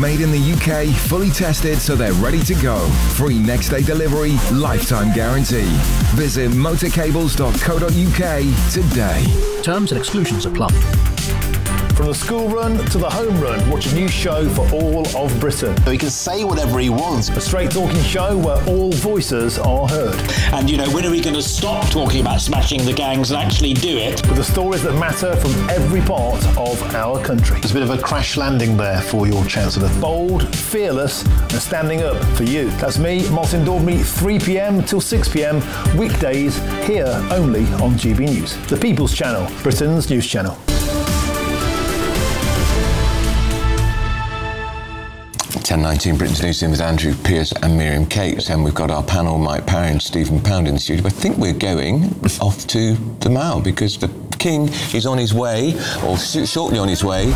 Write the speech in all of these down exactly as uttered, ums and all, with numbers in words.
Made in the U K, fully tested so they're ready to go. Free next day delivery, lifetime guarantee. Visit motorcables dot co dot U K today. Terms and exclusions apply. From the school run to the home run, watch a new show for all of Britain. So he can say whatever he wants. A straight talking show where all voices are heard. And, you know, when are we going to stop talking about smashing the gangs and actually do it? With the stories that matter from every part of our country. There's a bit of a crash landing there for your Chancellor. Bold, fearless and standing up for you. That's me, Martin Daubney, three p.m. till six p.m. weekdays here only on G B News. The People's Channel, Britain's news channel. ten nineteen Britain's News with Andrew Pierce and Miriam Cates, and we've got our panel, Mike Parry and Stephen Pound in the studio. I think we're going off to the Mall because the King is on his way, or sh- shortly on his way.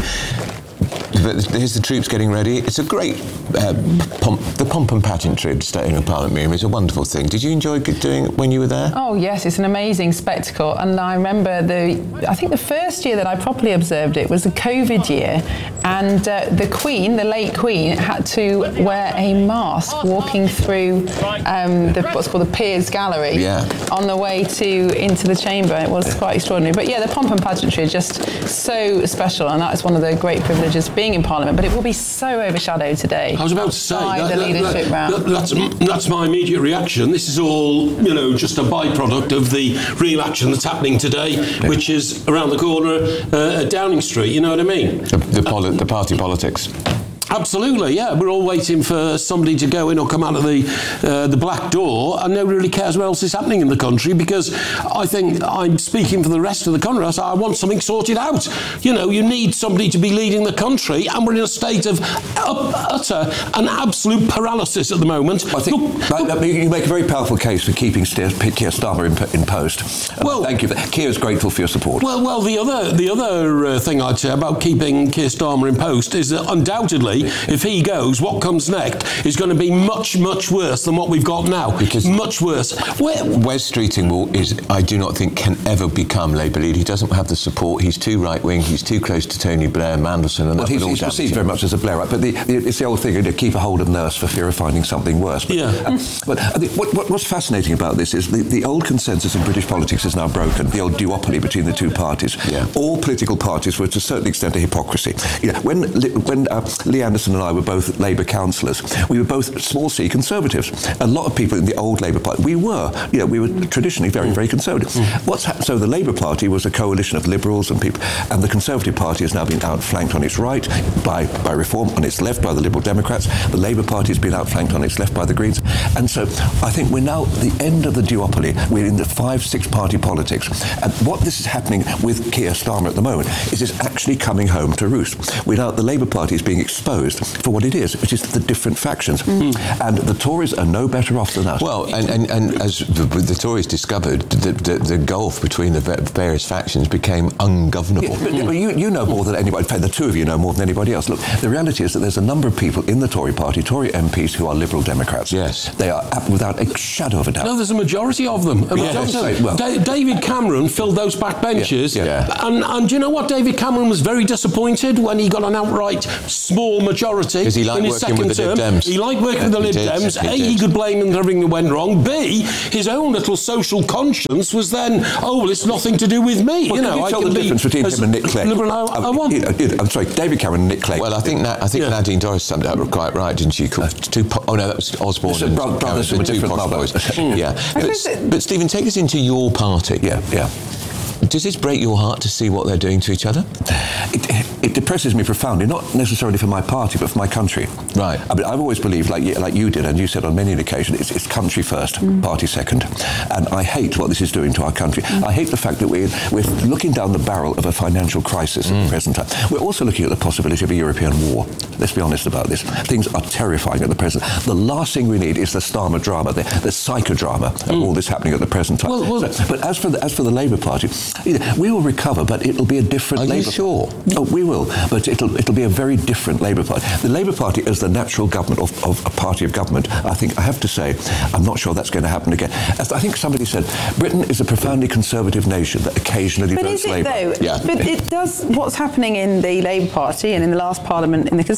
But here's the troops getting ready. It's a great uh, pomp, the pomp and pageantry of the State of Parliament, Miriam, is a wonderful thing. Did you enjoy doing it when you were there? Oh yes, it's an amazing spectacle. And I remember the, I think the first year that I properly observed it was the COVID year, and uh, the Queen, the late Queen, had to wear a mask walking through um, the, what's called the Peers Gallery yeah. on the way to into the chamber. It was quite extraordinary. But yeah, the pomp and pageantry is just so special, and that is one of the great privileges of being in Parliament, but it will be so overshadowed today. I was about to say by that, the that, leadership that, round. that, that's that's my immediate reaction. This is all, you know, just a byproduct of the real action that's happening today, yeah. which is around the corner uh, at Downing Street. You know what I mean? The, the, poli- the party politics. Absolutely, yeah. We're all waiting for somebody to go in or come out of the uh, the black door, and nobody really cares what else is happening in the country, because I think I'm speaking for the rest of the country. I say I want something sorted out. You know, you need somebody to be leading the country, and we're in a state of utter and absolute paralysis at the moment. I think look, look, you make a very powerful case for keeping Keir Starmer in, in post. And well, thank you. Keir is grateful for your support. Well, well, the other the other uh, thing I'd say about keeping Keir Starmer in post is that undoubtedly, if he goes, what comes next is going to be much, much worse than what we've got now. Because much worse. Where, Wes Streeting is, I do not think, can ever become Labour leader. He doesn't have the support. He's too right-wing. He's too close to Tony Blair, Mandelson, and well, he's, he's perceived very much as a Blairite. But the, the, it's the old thing, you know, keep a hold of nurse for fear of finding something worse. But, yeah. Uh, but I think what, what, what's fascinating about this is the, the old consensus in British politics is now broken. The old duopoly between the two parties. Yeah. All political parties were to a certain extent a hypocrisy. You know, when when uh, Lee Anderson and I were both Labour councillors, we were both small C Conservatives. A lot of people in the old Labour Party, we were, you know, we were traditionally very, very conservative. Mm. What's ha- so the Labour Party was a coalition of Liberals and people, and the Conservative Party has now been outflanked on its right by, by Reform, on its left by the Liberal Democrats. The Labour Party has been outflanked on its left by the Greens. And so I think we're now at the end of the duopoly. We're in the five, six-party politics. And what this is happening with Keir Starmer at the moment is it's actually coming home to roost. We're now, the Labour Party is being exposed for what it is, which is the different factions. Mm. And the Tories are no better off than us. Well, and, and, and as the, the Tories discovered, the, the, the gulf between the various factions became ungovernable. Yeah, but, mm. but you, you know more than anybody. In fact, the two of you know more than anybody else. Look, the reality is that there's a number of people in the Tory party, Tory M Ps, who are Liberal Democrats. Yes. They are without a shadow of a doubt. No, there's a majority of them. A yes. majority. Well, da- David Cameron filled those backbenches. Yeah. Yeah. And, and do you know what? David Cameron was very disappointed when he got an outright small majority he liked in his working second with the term. Lib Dems. He liked working yeah, with the Lib did, Dems. he A, did. he could blame them for everything that went wrong. B, his own little social conscience was then, oh, well, it's nothing to do with me. Well, you know, you I tell can the be difference between him and Nick Clegg. Liberal I, I want. You know, I'm sorry, David Cameron and Nick Clegg. Well, I think Na- I think yeah. Nadine Dorries summed it up quite right, didn't she? Called two po- oh no, that was Osborne and bro- brothers from a different mother. mm. Yeah, but, but Stephen, take us into your party. Yeah, yeah. Does this break your heart to see what they're doing to each other? It, it depresses me profoundly, not necessarily for my party, but for my country. Right. I mean, I've always believed, like, like you did, and you said on many an occasion, it's, it's country first, mm. party second. And I hate what this is doing to our country. Mm. I hate the fact that we're, we're looking down the barrel of a financial crisis mm. at the present time. We're also looking at the possibility of a European war. Let's be honest about this. Things are terrifying at the present. The last thing we need is the Starmer drama, the, the psychodrama of mm. all this happening at the present time. Well, well, so, but as for the, as for the Labour Party, you know, we will recover, but it'll be a different Are Labour you sure? Oh, we will, but it'll it'll be a very different Labour Party. The Labour Party as the natural government of, of a party of government, I think, I have to say, I'm not sure that's going to happen again. As I think somebody said, Britain is a profoundly conservative nation that occasionally but votes is it Labour. Though? Yeah. But it does, what's happening in the Labour Party and in the last Parliament in the Conservative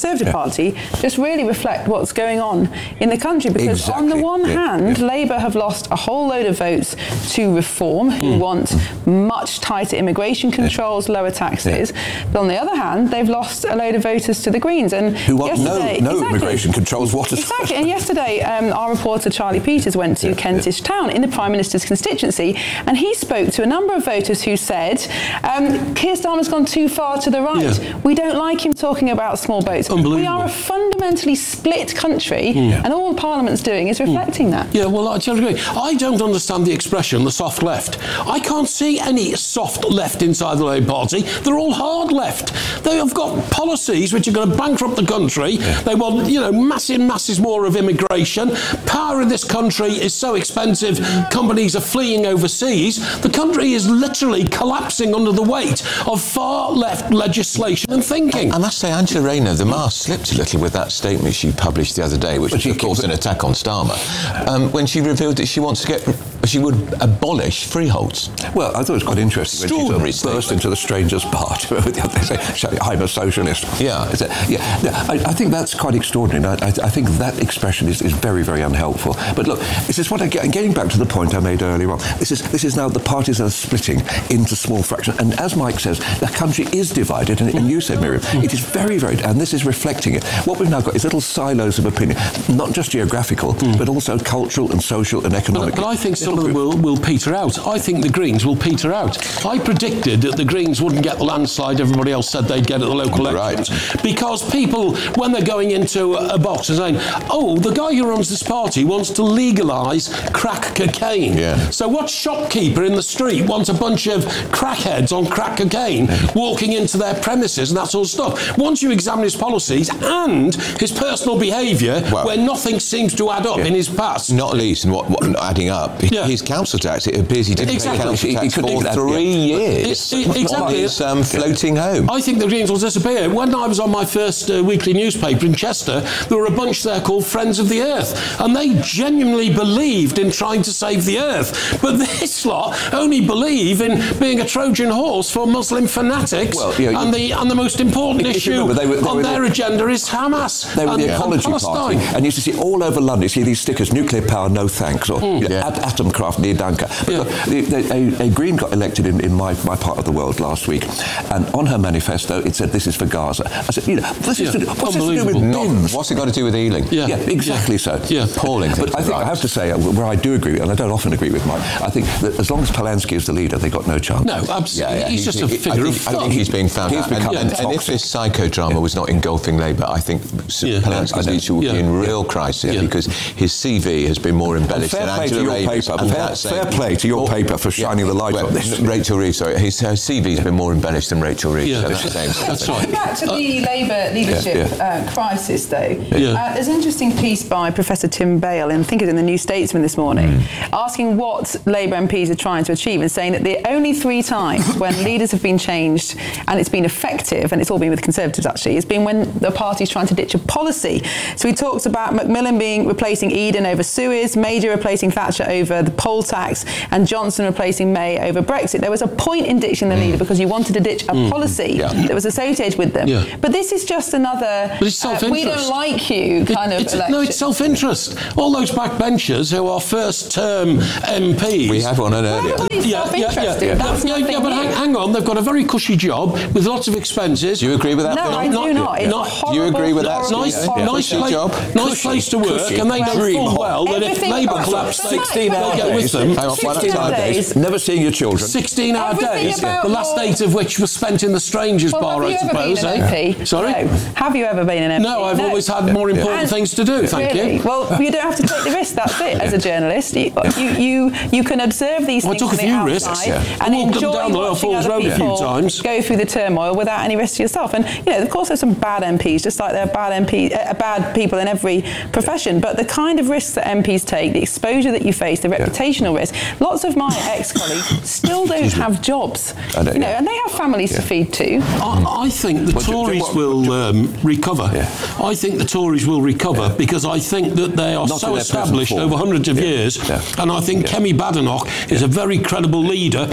Conservative Yeah. Party just really reflect what's going on in the country. Because Exactly. on the one Yeah. hand, Yeah. Labour have lost a whole load of votes to Reform, who Mm. want much tighter immigration controls, lower taxes. But on the other hand, they've lost a load of voters to the Greens. And Who want no, yesterday- no exactly. immigration controls whatsoever. Exactly. And yesterday, um, our reporter Charlie Peters went to Kentish Town in the Prime Minister's constituency, and he spoke to a number of voters who said, um, Keir Starmer's gone too far to the right. Yeah. We don't like him talking about small boats. Unbelievable. We are a fundamentally split country, and all Parliament's doing is reflecting that. Yeah, well, I totally agree. I don't understand the expression, the soft left. I can't see any soft left inside the Labour Party. They're all hard left. They have got policies which are going to bankrupt the country. Yeah. They want, you know, massive, masses more of immigration. Power in this country is so expensive, companies are fleeing overseas. The country is literally collapsing under the weight of far left legislation and thinking. I must say, Angela Rayner, the mask slipped a little with that statement she published the other day, which was, of course, an attack on Starmer, um, when she revealed that she wants to get, she would abolish freeholds. Well, I thought it was quite interesting when she sort of burst into the stranger's part. They say, I'm a socialist. Yeah. yeah. yeah I, I think that's quite extraordinary. I, I, I think that expression is, is very, very unhelpful. But look, this is what I get, and getting back to the point I made earlier on, this is, this is now the parties are splitting into small fractions. And as Mike says, the country is divided, and, and you said, Miriam, it is very, very, and this is reflecting it. What we've now got is little silos of opinion, not just geographical, mm. but also cultural and social and economic. But, but I think some of them will, will peter out. I think the Greens will peter out. I predicted that the Greens wouldn't get the landslide everybody else said they'd get at the local elections. Right. Because people, when they're going into a, a box and saying, oh, the guy who runs this party wants to legalise crack cocaine. Yeah. So what shopkeeper in the street wants a bunch of crackheads on crack cocaine walking into their premises and that sort of stuff? Once you examine his policies and his personal behaviour, well, where nothing seems to add up yeah. in his past. Not least, and what, what adding up, yeah. his council tax, it appears he didn't exactly. pay council tax he, he for that, three yeah. years. It, it, exactly. His um, floating home. I think the Greens will disappear. When I was on my first uh, weekly newspaper in Chester, there were a bunch there called Friends of the Earth, and they genuinely believed in trying to save the Earth. But this lot only believe in being a Trojan horse for Muslim fanatics, well, yeah, and, the, and the most important issue remember, they were, they on their the, agenda is Hamas. They were and, the Ecology and Party, and you used to see all over London, you see these stickers, nuclear power, no thanks, or mm. you know, yeah. at, Atomkraft, near Danke. Yeah. The, the, a, a Green got elected in, in my, my part of the world last week, and on her manifesto it said, this is for Gaza. I said, you know, this yeah. is to do, what's this to do with bins? What's it got to do with Ealing? Yeah, yeah exactly yeah. so. Yeah. Appalling. But I think right. I have to say, uh, where I do agree with, and I don't often agree with Mike, I think that as long as Polanski is the leader, they've got no chance. No, absolutely. Yeah, yeah. He's, he's just a figure I think, of fun. I think he's being found he's out. And, and, and if this psychodrama was not engulfing Labour, I think yeah. Polanski's leadership would yeah. be in real crisis yeah. because his C V has been more embellished fair than play Angela to your Rayner's. paper. Fair, fair play to your paper for shining yeah, the light well, on this. Rachel Reeves, sorry, his her C V has been more embellished than Rachel Reeves. Yeah, so that's, that's, that's right. Back to the uh, Labour leadership yeah, yeah. Uh, crisis, though. Yeah. Uh, there's an interesting piece by Professor Tim Bale, and I think it's in the New Statesman this morning, mm. asking what Labour M Ps are trying to achieve, and saying that the only three times when leaders have been changed and it's been effective, and it's all been with Conservatives actually, it's been when the party's trying to ditch a policy. So he talks about Macmillan being replacing Eden over Suez, Major replacing Thatcher over the poll tax, and Johnson replacing May over Brexit. There was a point in ditching the mm. leader because you wanted to ditch a mm. policy yeah. that was associated with them. Yeah. But this is just another but it's uh, we don't like you kind it, of it's, election. No, it's self-interest. All those backbenchers who are first-term M Ps. We had one on earlier. Yeah, yeah, yeah, yeah. That's yeah, yeah, but hang, hang on, they've got a very cushy job with lots of expenses. Do you agree with that? No, Bill? I do not. It's not, horrible, do you agree with that? horrible, Nice, horrible nice, yeah. place, job. nice Cushy, place to work, cushy. and they know Dream full hot. well that Everything if Labour about- collapse, they, sixteen they'll hour get with days. them. Hang on, sixteen hour days. days. Never seeing your children. sixteen-hour Everything days, about the last your- eight of which was spent in the Strangers Well, Bar, have I you ever suppose. been an eh? M P? Sorry? No. Have you ever been an M P? No, I've always had more important And things to do, thank really? you. Well, you don't have to take the risk, that's it, as a journalist. You, you, you, you can observe these Well, I things took a from the few outside risks, yeah. and I walked up enjoy and down the Lower watching Falls other Road a few people times. go through the turmoil without any risk to yourself. And, you know, of course there's some bad M Ps, just like there are bad M Ps, uh, bad people in every profession, but the kind of risks that M Ps take, the exposure that you face, the reputational risk, lots of my ex-colleagues still don't have jobs. I know, you know, yeah. and they have families Yeah. to feed too. I, I think the Well, do- do Tories what- will um, recover. Yeah. I think the Tories will recover Yeah. because I think that they are Not so in their present established form. over hundreds of Yeah. years, Yeah. and I think Yeah. Kemi Badenoch is a very credible leader.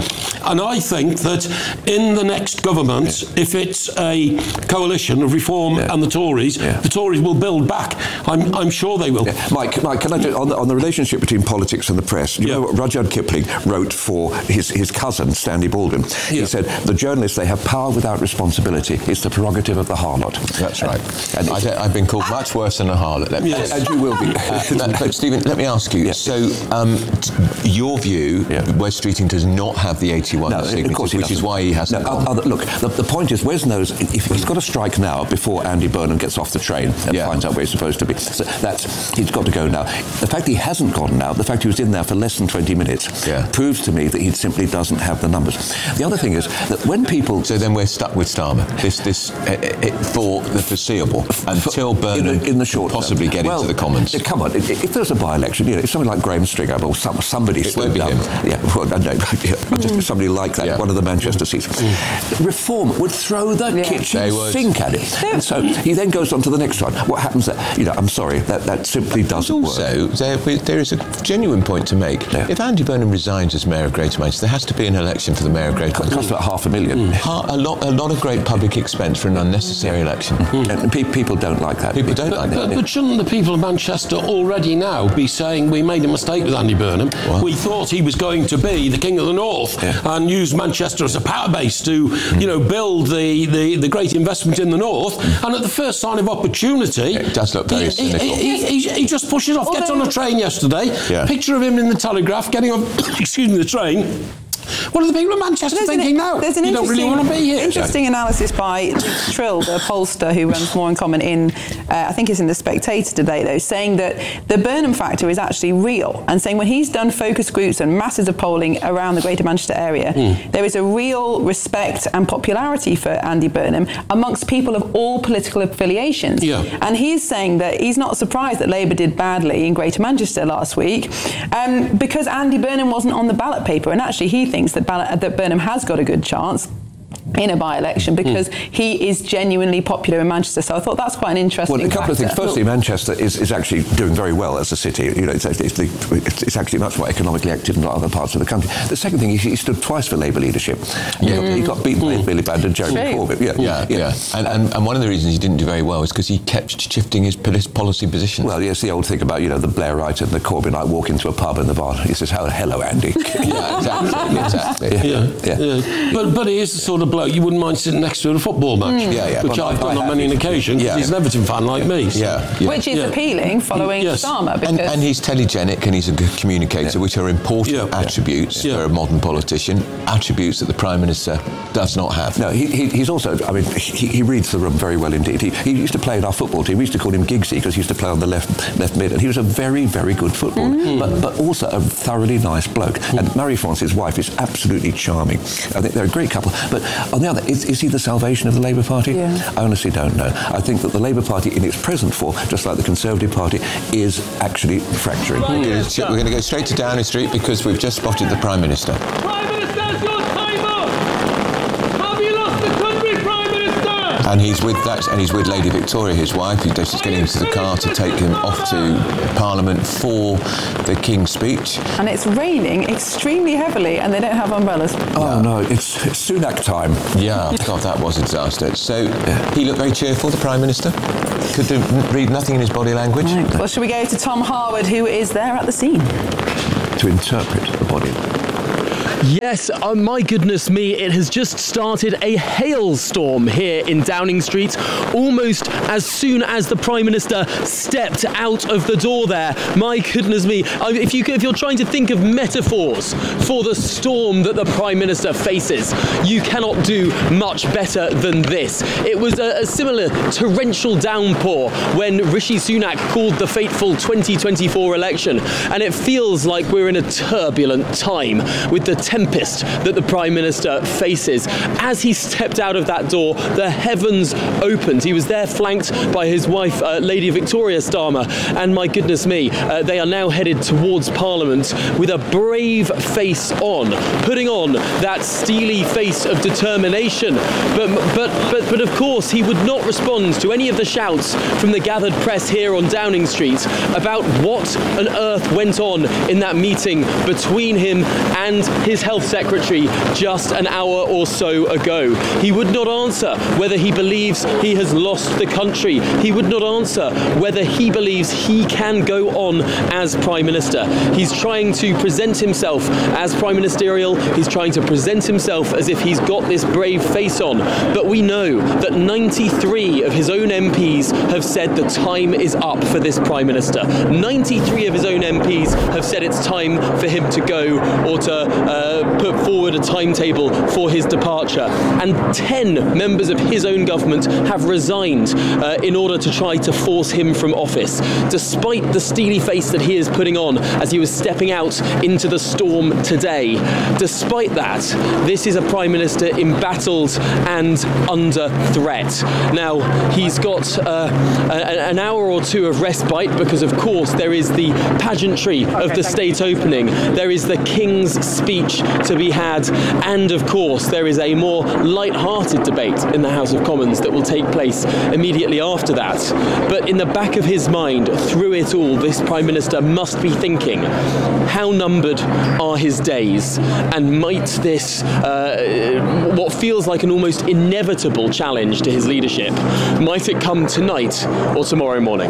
And I think that in the next government, yeah. if it's a coalition of Reform yeah. and the Tories, yeah. the Tories will build back. I'm, I'm sure they will. Yeah. Mike, Mike, can I do on the, on the relationship between politics and the press? You yeah. know what Rudyard Kipling wrote for his, his cousin, Stanley Baldwin? Yeah. He said, the journalists, they have power without responsibility. It's the prerogative of the harlot. That's right. And I I've been called much worse than a harlot. Let me yes. And you will be. uh, but Stephen, let me ask you. Yeah. So, um, t- your view, yeah. Wes Streeting does not have the eighty-one no, signatures, which is why he hasn't. No, other, look, the, the point is, Wes knows if he's got to strike now before Andy Burnham gets off the train and yeah. finds out where he's supposed to be. So that's he's got to go now. The fact he hasn't gone now, the fact he was in there for less than twenty minutes, yeah. proves to me that he simply doesn't have the numbers. The other thing is that when people, so then we're stuck with Starmer. This this it, it for the foreseeable until Burnham in the, in the short possibly term. get well, into the Commons. It, come on, if there's a by-election, you know, if something like Graham Stringer or some, somebody it won't be up, him. Yeah, well, no, yeah, somebody like that, yeah. one of the Manchester seats. Mm. Reform would throw the yeah. kitchen sink at it, and so he then goes on to the next one. What happens there? You know, I'm sorry, that that simply doesn't also, work. Also, there, there is a genuine point to make. Yeah. If Andy Burnham resigns as Mayor of Greater Manchester, there has to be an election for the Mayor of Greater Manchester. It costs about half a million. Mm. A lot, a lot of great public expense for an unnecessary election. Mm. And pe- people don't like that. People don't but, like but, that. But shouldn't the people of Manchester already now be saying we made a mistake with Andy Burnham? What? We thought he was going to be the King of the North yeah. and use Manchester as a power base to, mm. you know, build the, the, the great investment in the North. Mm. And at the first sign of opportunity, it does look very he, cynical. He, he, he, he just pushes off. Although, gets on a train yesterday. Yeah. Picture of him in the Telegraph getting on. excuse me, the train. What are the people of Manchester thinking an, now? There's an you don't really want to be here. Interesting analysis by Trill, the pollster who runs More in Common in, uh, I think it's in The Spectator today, though, saying that the Burnham factor is actually real, and saying when he's done focus groups and masses of polling around the Greater Manchester area, mm. there is a real respect and popularity for Andy Burnham amongst people of all political affiliations. Yeah. And he's saying that he's not surprised that Labour did badly in Greater Manchester last week um, because Andy Burnham wasn't on the ballot paper, and actually he thinks that, ballot, that Burnham has got a good chance in a by-election because mm. he is genuinely popular in Manchester. So I thought that's quite an interesting Well, a couple factor. of things. Firstly, Manchester is, is actually doing very well as a city. You know, it's, it's, the, it's actually much more economically active than other parts of the country. The second thing is he stood twice for Labour leadership. Yeah. Mm. He got beaten by mm. Billy Band and Jeremy Corbyn. Yeah, yeah, yeah. yeah. And, and, and one of the reasons he didn't do very well is because he kept shifting his policy positions. Well, yes, the old thing about, you know, the Blairite and the Corbynite walk into a pub in the bar. He says, oh, hello, Andy. yeah, exactly. exactly. Yeah. Yeah. Yeah. Yeah. But, but he is the sort of bloke you wouldn't mind sitting next to at a football match, mm. yeah, yeah. which well, I've done on many an occasion, because yeah. he's an Everton fan like me. So. Yeah, yeah. Which is yeah. appealing following yes. Starmer. And, and he's telegenic and he's a good communicator, yeah. which are important yeah. attributes yeah. for a modern politician, attributes that the Prime Minister does not have. No, he, he, he's also, I mean, he, he reads the room very well indeed. He, he used to play in our football team. We used to call him Giggsy because he used to play on the left left mid, and he was a very, very good footballer, mm. but, but also a thoroughly nice bloke. Mm. And Marie-France, wife, is absolutely charming. I think they're a great couple. But on the other, is, is he the Salvation of the Labour Party? Yeah. I honestly don't know. I think that the Labour Party in its present form, just like the Conservative Party, is actually fracturing. Right, mm. We're going to go straight to Downing Street because we've just spotted the Prime Minister. Prime Minister's your time up! Have you lost the country, Prime Minister? And he's with that, and he's with Lady Victoria, his wife, who's just getting into the car to take him off to Parliament for the King's speech. And it's raining extremely heavily, and they don't have umbrellas. Oh no, it's, it's Sunak time. Yeah, God, that was a disaster. So yeah. he looked very cheerful, the Prime Minister. Could do, read nothing in his body language. Right. Well, shall we go to Tom Harwood, who is there at the scene? To interpret the body language. Yes, oh my goodness me, it has just started a hailstorm here in Downing Street almost as soon as the Prime Minister stepped out of the door there. My goodness me, if, you, if you're trying to think of metaphors for the storm that the Prime Minister faces, you cannot do much better than this. It was a, a similar torrential downpour when Rishi Sunak called the fateful twenty twenty-four election, and it feels like we're in a turbulent time with the tempest that the Prime Minister faces. As he stepped out of that door, the heavens opened. He was there flanked by his wife, uh, Lady Victoria Starmer, and my goodness me, uh, they are now headed towards Parliament with a brave face on, putting on that steely face of determination. But, but, but, but of course, he would not respond to any of the shouts from the gathered press here on Downing Street about what on earth went on in that meeting between him and his Health Secretary just an hour or so ago. He would not answer whether he believes he has lost the country. He would not answer whether he believes he can go on as Prime Minister. He's trying to present himself as Prime Ministerial. He's trying to present himself as if he's got this brave face on. But we know that ninety-three of his own M Ps have said the time is up for this Prime Minister. ninety-three of his own M Ps have said it's time for him to go or to uh, put forward a timetable for his departure. And ten members of his own government have resigned uh, in order to try to force him from office, despite the steely face that he is putting on as he was stepping out into the storm today. Despite that, this is a Prime Minister embattled and under threat. Now, he's got uh, a, an hour or two of respite because, of course, there is the pageantry of the state opening, there is the King's speech to be had, and, of course, there is a more light-hearted debate in the House of Commons that will take place immediately after that. But in the back of his mind, through it all, this Prime Minister must be thinking, how numbered are his days? And might this, uh, what feels like an almost inevitable challenge to his leadership, might it come tonight or tomorrow morning?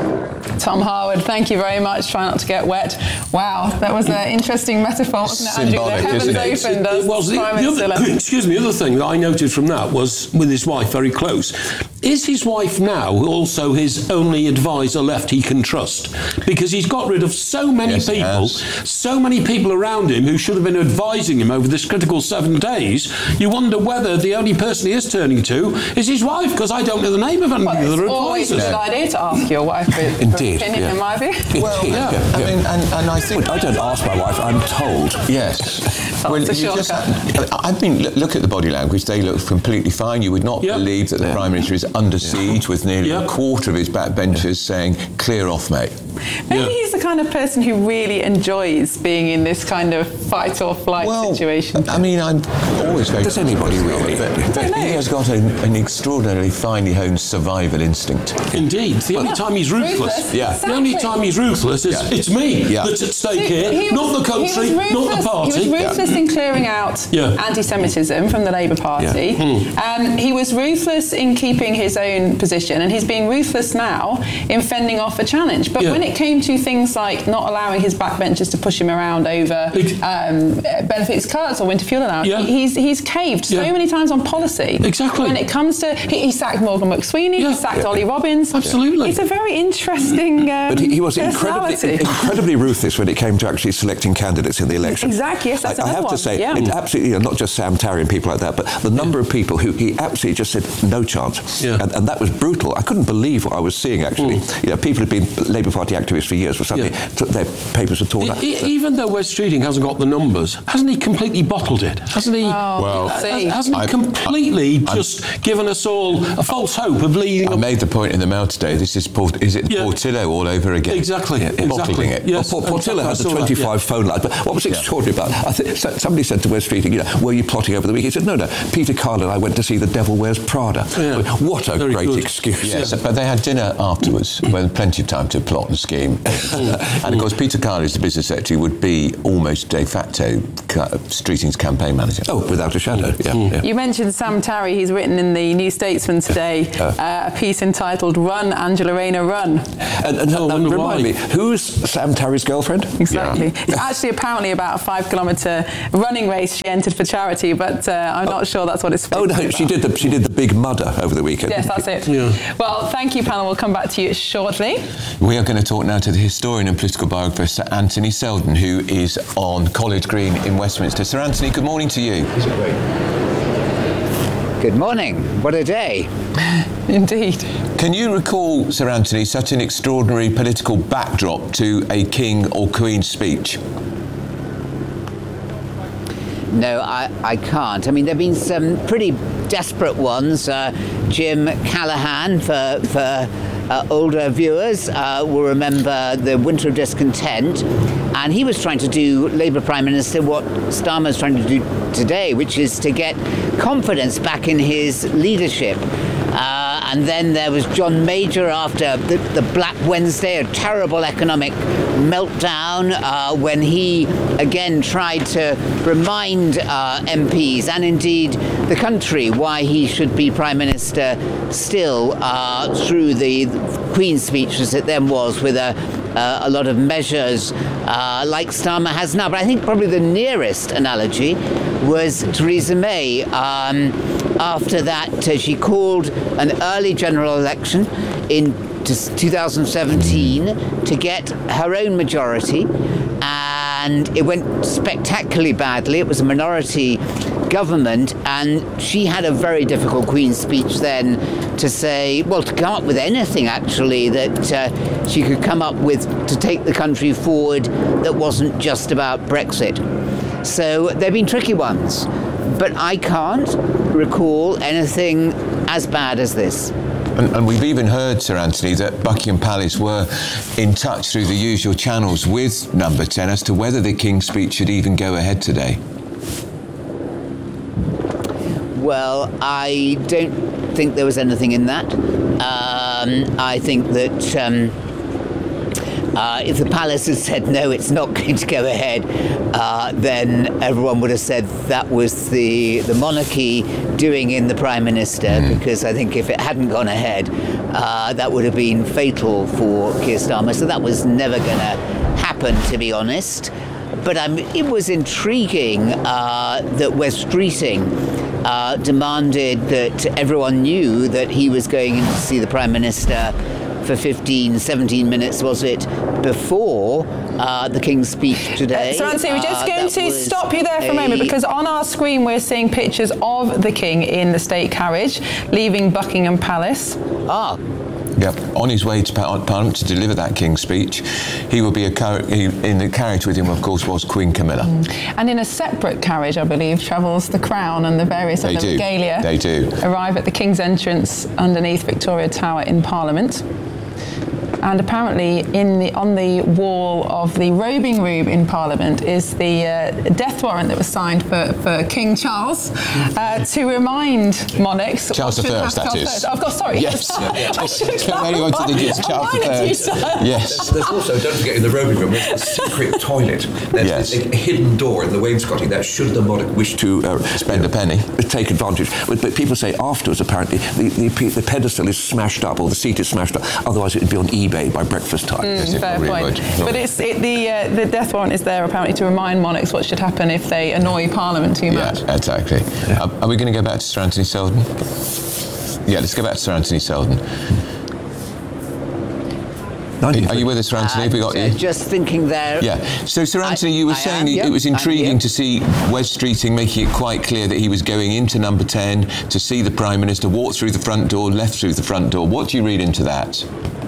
Tom Harwood, thank you very much. Try not to get wet. Wow, that was an interesting metaphor, wasn't it, Andrew? Symbolic, the heavens isn't it? opened as It was the, Prime the Minister other, left. excuse me, the other thing that I noted from that was with his wife very close. Is his wife now also his only advisor left he can trust? Because he's got rid of so many Yes, he people, has. so many people around him who should have been advising him over this critical seven days. You wonder whether the only person he is turning to is his wife, because I don't know the name of any Well, of the it's always a advisors. good idea to ask your wife for, for Indeed, opinion, yeah. in my view. Well, Yeah, yeah. I mean, and, and I think I don't ask my wife, I'm told. Yes. That's a you just, shortcut. I mean, look, look at the body language. They look completely fine. You would not Yeah. believe that the Prime Minister is under siege with nearly Yeah. a quarter of his backbenchers saying, clear off, mate. Maybe Yeah. he's the kind of person who really enjoys being in this kind of fight or flight Well, situation. I mean, I'm always very... Does anybody really? But, but he has got an, an extraordinarily finely honed survival instinct. Indeed. The only time he's ruthless, Ruthless, Yeah. the only exactly. time he's ruthless is Yeah. it's me Yeah. that's at stake He- here, he was- not the he was country, not the ruthless- party. He was ruthless in clearing out Yeah. anti-Semitism from the Labour Party. Um, he was ruthless in keeping his own position, and he's being ruthless now in fending off a challenge. But Yeah. when it came to things like not allowing his backbenchers to push him around over Ex- um, benefits cuts or winter fuel allowance, Yeah. he's he's caved so Yeah. many times on policy. Exactly. When it comes to, he, he sacked Morgan McSweeney, Yeah. he sacked Ollie Robbins. Absolutely. It's a very interesting um, But he, he was incredibly, personality. incredibly ruthless when it came to actually selecting candidates in the election. Exactly, yes, that's I, I another have one. to say, Yeah. it absolutely, you know, not just Sam Tarry and people like that, but the number of people who he absolutely just said no chance, Yeah. and, and that was brutal. I couldn't believe what I was seeing. Actually, Mm. you know, people had been Labour Party activists for years, but suddenly Yeah. took their papers were torn E- up. e- even though Wes Streeting hasn't got the numbers, hasn't he completely bottled it? Hasn't he? Oh, Well, let's see. Has- hasn't he I- completely just given us all a false hope of leading I up? made the point in the mail today. This is Port, is it Yeah. Portillo all over again? Exactly, Yeah, exactly. bottling it. Yes. Well, Port- Portillo I had the saw that, twenty-five yeah. phone lines, but what was Yeah. extraordinary about I think so- somebody said to Wes Streeting, you know, were you plotting over the week? He said, no, no, Peter Carl and I went to see The Devil Wears Prada. Yeah. What a Very great good. excuse. Yes, but they had dinner afterwards, with plenty of time to plot and scheme. And of course, Peter Carley, as the business secretary, would be almost de facto ca- Streeting's campaign manager. Oh, without a shadow, yeah. yeah. You mentioned Sam Tarry. He's written in the New Statesman today uh, a piece entitled "Run, Angela Rayner, Run." And, and Oh, now, I wonder remind why. me, who's Sam Tarry's girlfriend? Exactly. It's actually apparently about a five-kilometre running race she entered for charity, but uh, I'm not sure that's what it's Oh supposed to no, be she about. did the she did the big mudder over the weekend. Yes, that's it. Yeah. Well, thank you, panel. We'll come back to you shortly. We are going to talk now to the historian and political biographer Sir Anthony Selden, who is on College Green in Westminster. Sir Anthony, good morning to you. Good morning. What a day. Indeed. Can you recall, Sir Anthony, such an extraordinary political backdrop to a king or queen's speech? No, I, I can't. I mean, there have been some pretty desperate ones. Uh, Jim Callaghan, for, for uh, older viewers, uh, will remember the Winter of Discontent. And he was trying to do, Labour Prime Minister, what Starmer's trying to do today, which is to get confidence back in his leadership. Uh, Uh, and then there was John Major after the, the Black Wednesday, a terrible economic meltdown, uh, when he again tried to remind uh, M Ps and indeed the country why he should be Prime Minister still uh, through the Queen's speech as it then was, with a, uh, a lot of measures uh, like Starmer has now. But I think probably the nearest analogy was Theresa May. Um, after that, uh, she called an early general election in two thousand seventeen to get her own majority, and it went spectacularly badly. It was a minority government, and she had a very difficult Queen's speech then to say, well, to come up with anything actually that uh, she could come up with to take the country forward that wasn't just about Brexit. So they've been tricky ones, but I can't recall anything as bad as this. And, and we've even heard, Sir Anthony, that Buckingham Palace were in touch through the usual channels with Number ten as to whether the King's speech should even go ahead today. Well, I don't think there was anything in that. Um, I think that um, uh, if the palace had said no, it's not going to go ahead, uh, then everyone would have said that was the, the monarchy doing in the Prime Minister, mm. because I think if it hadn't gone ahead, uh, that would have been fatal for Keir Starmer. So that was never going to happen, to be honest. But um, it was intriguing uh, that Wes Streeting uh, demanded that everyone knew that he was going in to see the Prime Minister for fifteen, seventeen minutes, was it, before uh, the King's speech today. Uh, Sir Anthony, we're just uh, going to stop you there for a moment, because on our screen we're seeing pictures of the King in the state carriage leaving Buckingham Palace. Ah. Yep, on his way to Parliament to deliver that King's speech. He will be a car- he, in the carriage with him, of course, was Queen Camilla. Mm. And in a separate carriage, I believe, travels the Crown and the various they other do. regalia. They do. Arrive at the King's entrance underneath Victoria Tower in Parliament. And apparently, in the on the wall of the robing room in Parliament is the uh, death warrant that was signed for, for King Charles uh, to remind monarchs. Charles the First, that Charles is. First. I've got sorry. Yes. Yeah. Yeah. I should have anyone to think it's Charles the First. Yes. There's also, don't forget, in the robing room, there's a secret toilet. There's yes. a, a hidden door in the wainscoting that, should the monarch wish to uh, spend a penny, take advantage. But, but people say afterwards, apparently, the, the, the pedestal is smashed up, or the seat is smashed up. Otherwise, it would be on eBay by breakfast time. Mm, yes, fair point. Would. But it's it, the uh, the death warrant is there apparently to remind monarchs what should happen if they annoy Parliament too much. Yeah, exactly. Yeah. Uh, are we going to go back to Sir Anthony Seldon? Yeah, let's go back to Sir Anthony Seldon. Are you with us, Sir Anthony? Have we got you? Just thinking there. Yeah. So, Sir Anthony, you were I saying am, it, yep, it was intriguing to see Wes Streeting making it quite clear that he was going into Number ten to see the Prime Minister, walk through the front door, left through the front door. What do you read into that?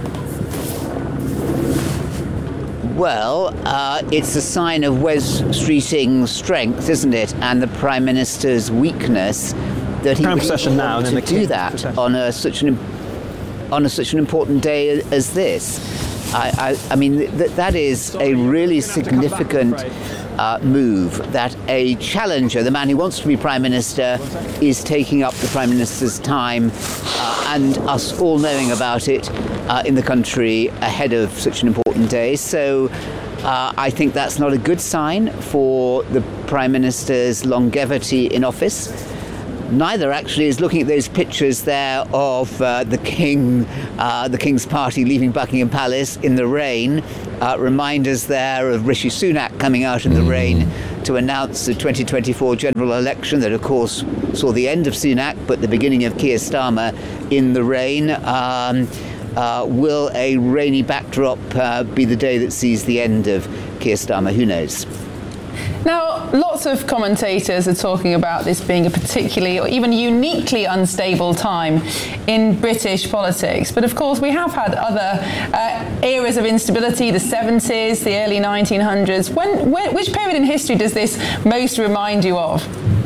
Well, uh, it's a sign of Wes Streeting's strength, isn't it, and the Prime Minister's weakness that he would session now, and to then the do king. that on a such an on a such an important day as this. I, I, I mean, th- that is a really significant uh, move, that a challenger, the man who wants to be Prime Minister, is taking up the Prime Minister's time, uh, and us all knowing about it uh, in the country ahead of such an important day. So uh, I think that's not a good sign for the Prime Minister's longevity in office. Neither actually is looking at those pictures there of uh, the King, uh, the King's party leaving Buckingham Palace in the rain. Uh, reminders there of Rishi Sunak coming out in the rain to announce the twenty twenty-four general election that, of course, saw the end of Sunak, but the beginning of Keir Starmer in the rain. Um, uh, will a rainy backdrop uh, be the day that sees the end of Keir Starmer? Who knows? Now, lots of commentators are talking about this being a particularly or even uniquely unstable time in British politics. But of course, we have had other uh, eras of instability, the seventies, the early nineteen hundreds. When, when, which period in history does this most remind you of?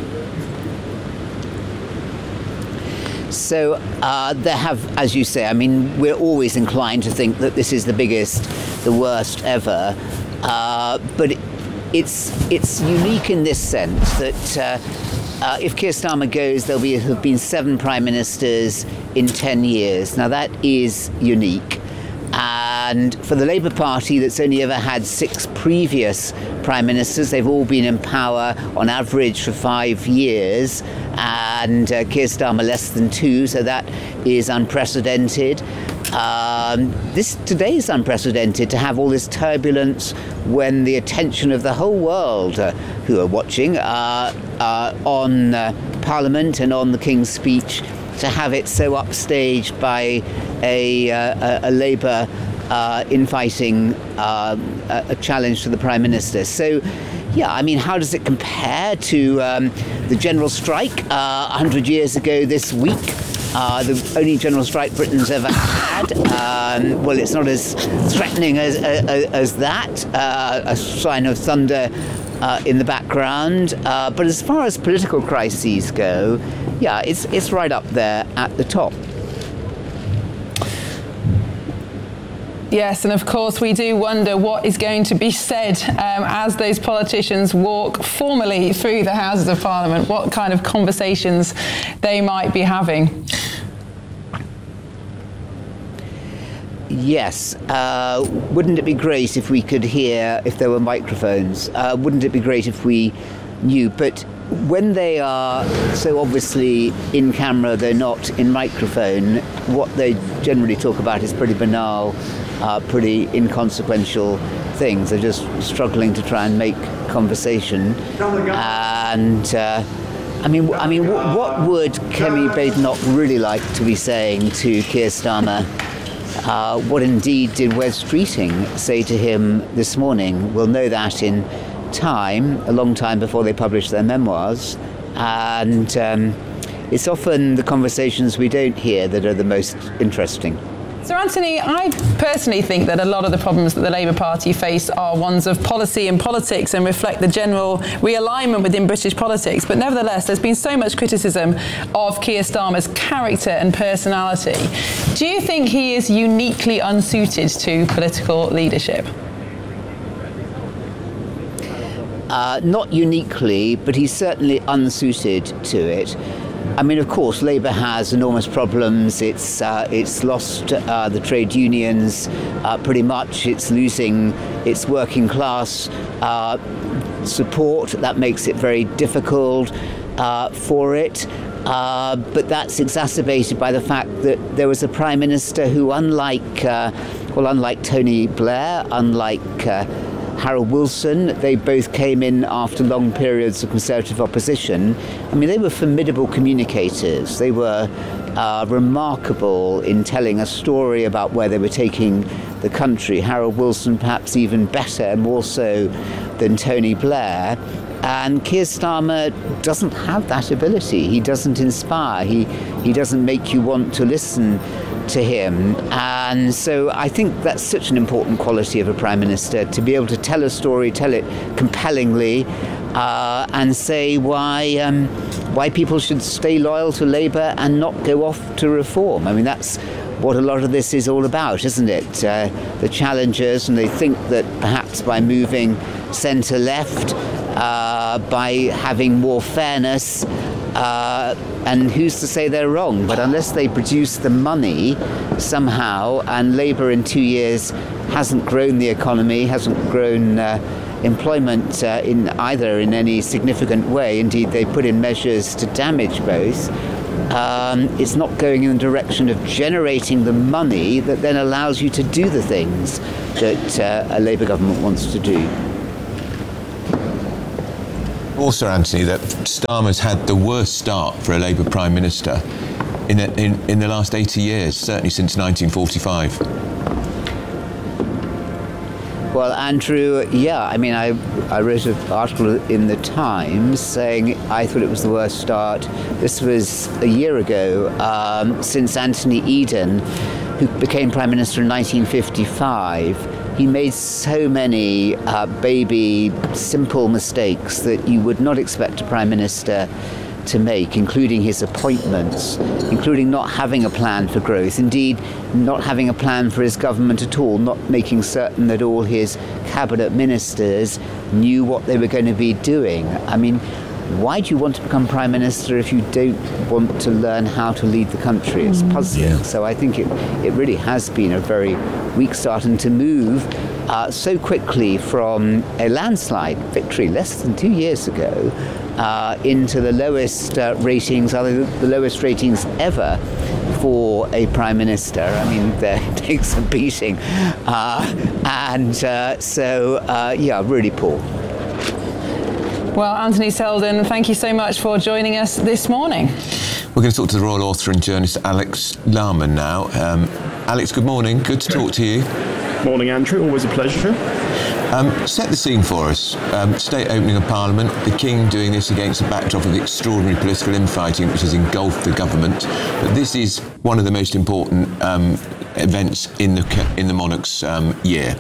So uh, there have, as you say, I mean, we're always inclined to think that this is the biggest, the worst ever. Uh, but it, it's it's unique in this sense that uh, uh, if Keir Starmer goes, there'll be have been seven prime ministers in ten years. Now that is unique. And for the Labour Party, that's only ever had six previous prime ministers, they've all been in power on average for five years, and uh, Keir Starmer less than two, so that is unprecedented. Um, this today is unprecedented to have all this turbulence when the attention of the whole world uh, who are watching uh, uh, on uh, Parliament and on the King's speech, to have it so upstaged by a, uh, a, a Labour uh, infighting uh, a, a challenge to the Prime Minister. So, yeah, I mean, how does it compare to um, the general strike uh, one hundred years ago this week? Uh, the only general strike Britain's ever had. Um, well, it's not as threatening as, as, as that, uh, a sign of thunder uh, in the background. Uh, but as far as political crises go, yeah, it's it's right up there at the top. Yes, and of course we do wonder what is going to be said um, as those politicians walk formally through the Houses of Parliament, what kind of conversations they might be having. Yes. Uh, wouldn't it be great if we could hear, if there were microphones? Uh, wouldn't it be great if we knew? But when they are so obviously in camera, they're not in microphone, what they generally talk about is pretty banal, uh, pretty inconsequential things. They're just struggling to try and make conversation. And uh, I mean, I mean, w- what would Kemi Badenoch really like to be saying to Keir Starmer? Uh, what indeed did Wes Streeting say to him this morning? We'll know that in time, a long time before they publish their memoirs. And um, it's often the conversations we don't hear that are the most interesting. So, Anthony, I personally think that a lot of the problems that the Labour Party face are ones of policy and politics and reflect the general realignment within British politics. But nevertheless, there's been so much criticism of Keir Starmer's character and personality. Do you think he is uniquely unsuited to political leadership? Uh, not uniquely, but he's certainly unsuited to it. I mean, of course, Labour has enormous problems. It's uh, it's lost uh, the trade unions uh, pretty much. It's losing its working class uh, support. That makes it very difficult uh, for it. Uh, but that's exacerbated by the fact that there was a Prime Minister who, unlike, uh, well, unlike Tony Blair, unlike uh, Harold Wilson, they both came in after long periods of Conservative opposition. I mean, they were formidable communicators. They were uh, remarkable in telling a story about where they were taking the country. Harold Wilson perhaps even better, more so than Tony Blair. And Keir Starmer doesn't have that ability. He doesn't inspire. He, he doesn't make you want to listen to him. And so I think that's such an important quality of a Prime Minister, to be able to tell a story, tell it compellingly, uh, and say why um, why people should stay loyal to Labour and not go off to reform. I mean, that's what a lot of this is all about, isn't it? Uh, the challengers, and they think that perhaps by moving centre-left, uh, by having more fairness, Uh, and who's to say they're wrong? But unless they produce the money somehow, and Labour in two years hasn't grown the economy, hasn't grown uh, employment uh, in either in any significant way, indeed they put in measures to damage both, um, it's not going in the direction of generating the money that then allows you to do the things that uh, a Labour government wants to do. Also, Anthony, that Starmer's had the worst start for a Labour Prime Minister in the, in, in the last eighty years, certainly since nineteen forty-five. Well, Andrew, yeah, I mean, I, I wrote an article in the Times saying I thought it was the worst start. This was a year ago, um, since Anthony Eden, who became Prime Minister in nineteen fifty-five. He made so many uh, baby, simple mistakes that you would not expect a Prime Minister had to make, including his appointments, including not having a plan for growth, indeed not having a plan for his government at all, not making certain that all his cabinet ministers knew what they were going to be doing. I mean, why do you want to become Prime Minister if you don't want to learn how to lead the country? It's puzzling. Yeah. So I think it, it really has been a very weak start, and to move uh, so quickly from a landslide victory less than two years ago uh, into the lowest uh, ratings, other the lowest ratings ever for a Prime Minister. I mean, that takes a beating. Uh, and uh, so, uh, yeah, really poor. Well, Anthony Selden, thank you so much for joining us this morning. We're going to talk to the royal author and journalist Alex Lahman now. Um, Alex, good morning. Good to talk to you. Morning, Andrew. Always a pleasure. Um, set the scene for us. Um, state opening of Parliament, the King doing this against the backdrop of extraordinary political infighting which has engulfed the government. But this is one of the most important um, events in the in the monarch's um, year.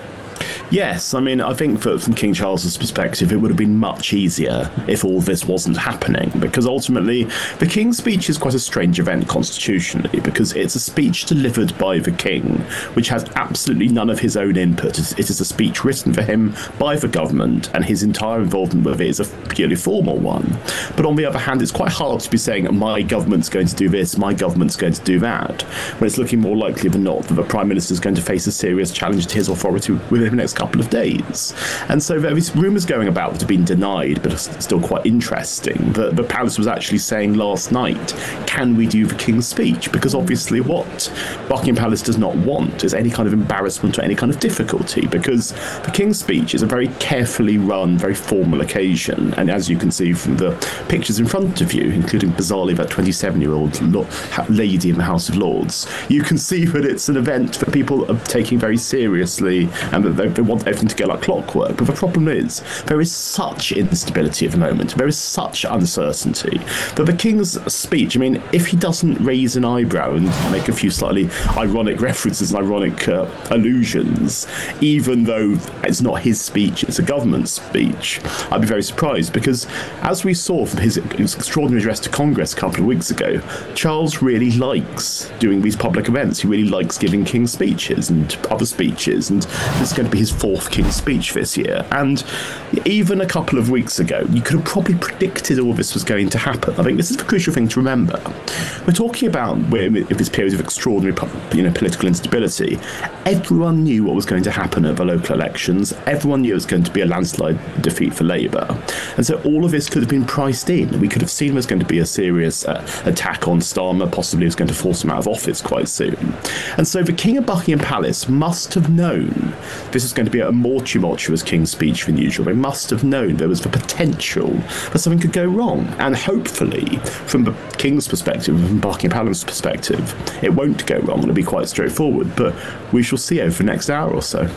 Yes, I mean, I think that from King Charles's perspective, it would have been much easier if all this wasn't happening, because ultimately the King's speech is quite a strange event constitutionally, because it's a speech delivered by the King, which has absolutely none of his own input. It is a speech written for him by the government, and his entire involvement with it is a purely formal one. But on the other hand, it's quite hard to be saying, my government's going to do this, my government's going to do that, when it's looking more likely than not that the Prime Minister is going to face a serious challenge to his authority within the next couple of days. And so there is rumours going about that have been denied, but are still quite interesting, that the palace was actually saying last night, can we do the King's speech? Because obviously what Buckingham Palace does not want is any kind of embarrassment or any kind of difficulty, because the King's speech is a very carefully run, very formal occasion. And as you can see from the pictures in front of you, including bizarrely that twenty-seven-year-old lo- lady in the House of Lords, you can see that it's an event that people are taking very seriously and that they, they want everything to go like clockwork. But the problem is there is such instability at the moment, there is such uncertainty that the King's speech, I mean, if he doesn't raise an eyebrow and make a few slightly ironic references and ironic uh, allusions, even though it's not his speech, it's a government speech, I'd be very surprised, because as we saw from his, his extraordinary address to Congress a couple of weeks ago, Charles really likes doing these public events. He really likes giving King's speeches and other speeches, and it's going to be his fourth King's speech this year. And even a couple of weeks ago, you could have probably predicted all this was going to happen. I think this is the crucial thing to remember. We're talking about this period of extraordinary, you know, political instability. Everyone knew what was going to happen at the local elections. Everyone knew it was going to be a landslide defeat for Labour. And so all of this could have been priced in. We could have seen there was going to be a serious uh, attack on Starmer, possibly it was going to force him out of office quite soon. And so the King of Buckingham Palace must have known this was going to be a more tumultuous King's speech than usual. They must have known there was the potential that something could go wrong. And hopefully, from the King's perspective, from Buckingham Palace's perspective, it won't go wrong. It'll be quite straightforward. But we shall see over the next hour or so.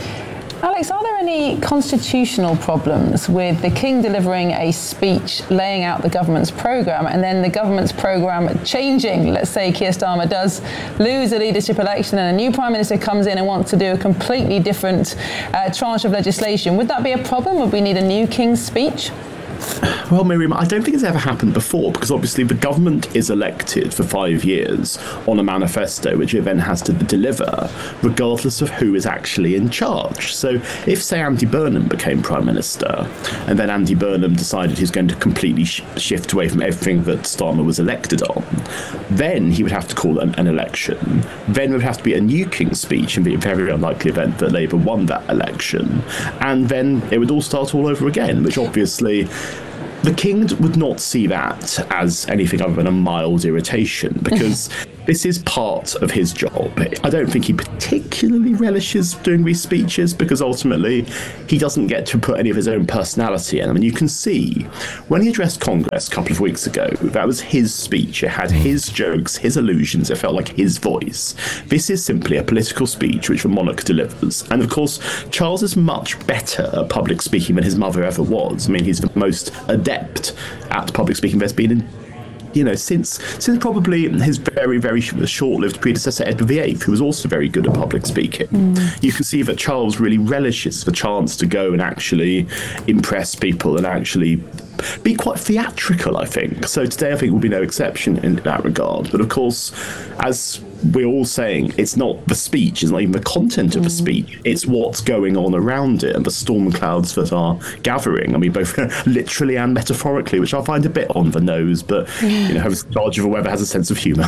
Alex, are there any constitutional problems with the King delivering a speech laying out the government's programme and then the government's programme changing? Let's say Keir Starmer does lose a leadership election and a new Prime Minister comes in and wants to do a completely different uh, tranche of legislation. Would that be a problem? Would we need a new King's speech? Well, Miriam, I don't think it's ever happened before, because obviously the government is elected for five years on a manifesto which it then has to deliver regardless of who is actually in charge. So if, say, Andy Burnham became Prime Minister and then Andy Burnham decided he's going to completely sh- shift away from everything that Starmer was elected on, then he would have to call an, an election. Then there would have to be a new King's speech in the very unlikely event that Labour won that election. And then it would all start all over again, which obviously the King would not see that as anything other than a mild irritation, because this is part of his job. I don't think he particularly relishes doing these speeches, because ultimately he doesn't get to put any of his own personality in. I mean, you can see when he addressed Congress a couple of weeks ago, that was his speech. It had his jokes, his allusions. It felt like his voice. This is simply a political speech which the monarch delivers. And of course, Charles is much better at public speaking than his mother ever was. I mean, he's the most adept at public speaking there's been in you know, since since probably his very, very short-lived predecessor, Edward the Eighth, who was also very good at public speaking. Mm. You can see that Charles really relishes the chance to go and actually impress people and actually be quite theatrical, I think. So today I think will be no exception in that regard. But of course, as we're all saying, it's not the speech, it's not even the content of the speech, it's what's going on around it and the storm clouds that are gathering. I mean, both literally and metaphorically, which I find a bit on the nose, but, you know, Sergeant of the Weather has a sense of humour.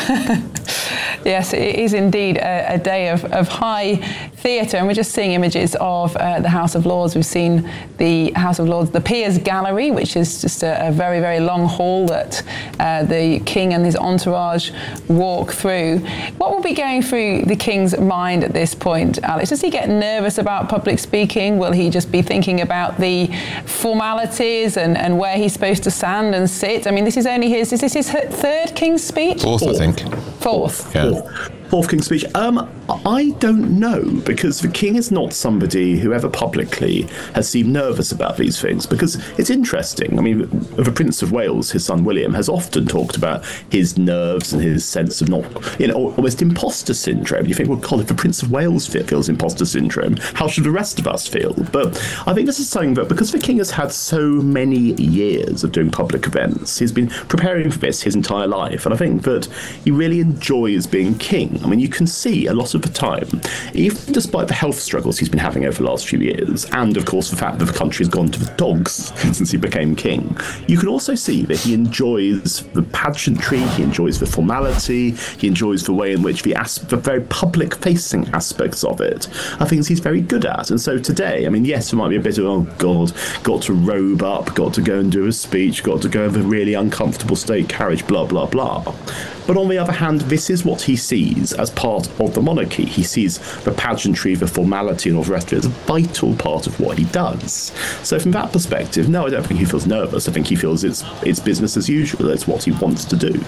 Yes, it is indeed a, a day of, of high theatre, and we're just seeing images of uh, the House of Lords. We've seen the House of Lords, the Peers Gallery, which is just a, a very, very long hall that uh, the King and his entourage walk through. What will be going through the King's mind at this point, Alex? Does he get nervous about public speaking? Will he just be thinking about the formalities and, and where he's supposed to stand and sit? I mean, this is only his, is this his third King's speech? Fourth, Fourth. I think. Fourth. Yeah. Fourth King's speech. Um, I don't know, because the King is not somebody who ever publicly has seemed nervous about these things, because it's interesting. I mean, the Prince of Wales, his son William, has often talked about his nerves and his sense of not, you know, almost imposter syndrome. You think, well, God, if the Prince of Wales feels imposter syndrome, how should the rest of us feel? But I think this is something that, because the King has had so many years of doing public events, he's been preparing for this his entire life, and I think that he really enjoys being king. I mean, you can see a lot of the time, even despite the health struggles he's been having over the last few years, and of course the fact that the country has gone to the dogs since he became king, you can also see that he enjoys the pageantry, he enjoys the formality, he enjoys the way in which the, as- the very public-facing aspects of it are things he's very good at. And so today, I mean, yes, it might be a bit of, oh God, got to robe up, got to go and do a speech, got to go in a really uncomfortable state carriage, blah, blah, blah. But on the other hand, this is what he sees as part of the monarchy. He sees the pageantry, the formality and all the rest of it as a vital part of what he does. So from that perspective, no, I don't think he feels nervous. I think he feels it's it's business as usual. It's what he wants to do.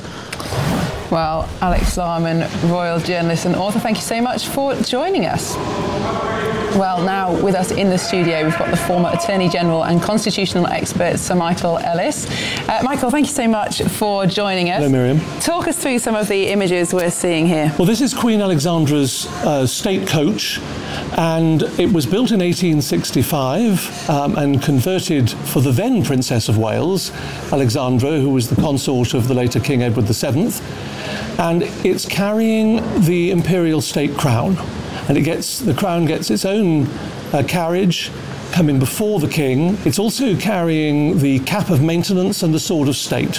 Well, Alex Larman, royal journalist and author, thank you so much for joining us. Well, now with us in the studio, we've got the former Attorney General and constitutional expert, Sir Michael Ellis. Uh, Michael, thank you so much for joining us. Hello, Miriam. Talk us through some of the images we're seeing here. Well, this is Queen Alexandra's uh, state coach, and it was built in eighteen sixty-five um, and converted for the then Princess of Wales, Alexandra, who was the consort of the later King Edward the Seventh. And it's carrying the imperial state crown. And it gets the crown gets its own uh, carriage coming before the king. It's also carrying the cap of maintenance and the sword of state.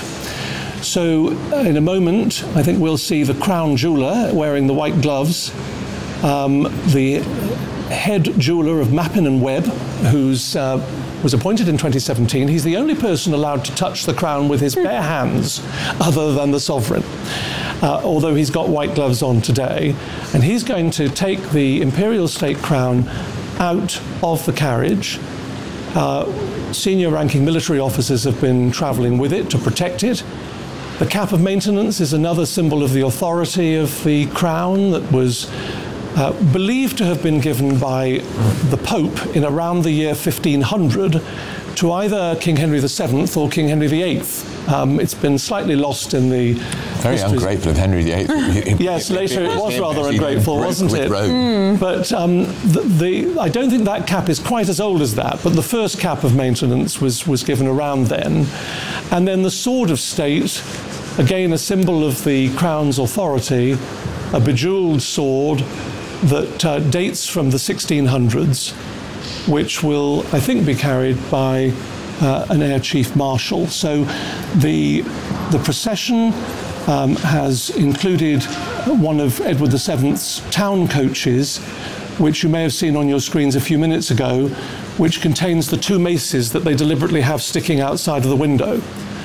So uh, in a moment, I think we'll see the crown jeweller wearing the white gloves, um, the head jeweller of Mappin and Webb, who's uh, was appointed in twenty seventeen. He's the only person allowed to touch the crown with his bare hands, other than the sovereign. Uh, although he's got white gloves on today, and he's going to take the imperial state crown out of the carriage. Uh, senior ranking military officers have been travelling with it to protect it. The cap of maintenance is another symbol of the authority of the crown that was uh, believed to have been given by the Pope in around the year fifteen hundred to either King Henry the Seventh or King Henry the Eighth. Um, it's been slightly lost in the... Very histories. Ungrateful of Henry the Eighth. Yes, later it was rather ungrateful, wasn't it? Mm. But um, the, the, I don't think that cap is quite as old as that, but the first cap of maintenance was, was given around then. And then the sword of state, again a symbol of the crown's authority, a bejewelled sword that uh, dates from the sixteen hundreds, which will, I think, be carried by uh, an Air Chief Marshal. So the, the procession um, has included one of Edward the Seventh's town coaches, which you may have seen on your screens a few minutes ago, which contains the two maces that they deliberately have sticking outside of the window.